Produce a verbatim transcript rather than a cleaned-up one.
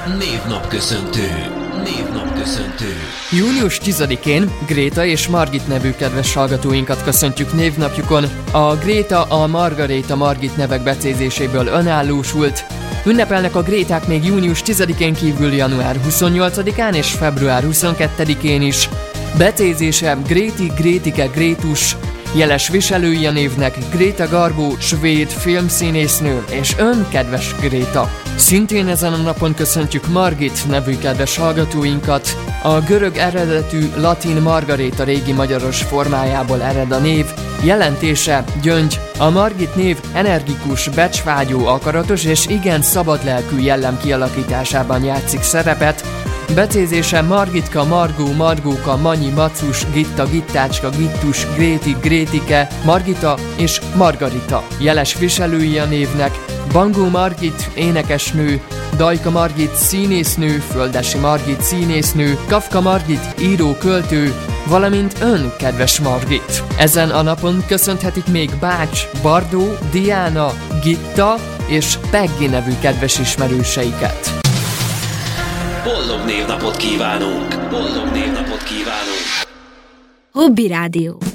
Névnapköszöntő. Névnapköszöntő. június tizedikén Gréta és Margit nevű kedves hallgatóinkat köszöntjük névnapjukon. A Gréta a Margaréta Margit nevek becézéséből önállósult. Ünnepelnek a Gréták még június tizedikén kívül január huszonnyolcadikán és február huszonkettedikén is. Becézése Gréti, Grétike, Grétus. Jeles viselői a névnek Greta Garbo, svéd filmszínésznő, és ön, kedves Gréta. Szintén ezen a napon köszöntjük Margit nevű kedves hallgatóinkat. A görög eredetű latin Margaréta régi magyaros formájából ered a név. Jelentése gyöngy. A Margit név energikus, becsvágyó, akaratos és igen szabadlelkű jellem kialakításában játszik szerepet. Becézése Margitka, Margó, Margóka, Manyi, Macus, Gitta, Gittácska, Gittus, Gréti, Grétike, Margita és Margarita. Jeles viselői a névnek Bangó Margit, énekesnő, Dajka Margit, színésznő, Földesi Margit, színésznő, Kafka Margit, író, költő, valamint ön, kedves Margit. Ezen a napon köszönhetik még Bács, Bardó, Diana, Gitta és Peggy nevű kedves ismerőseiket. Boldog névnapot kívánunk! Boldog névnapot kívánunk! Hobby Rádió.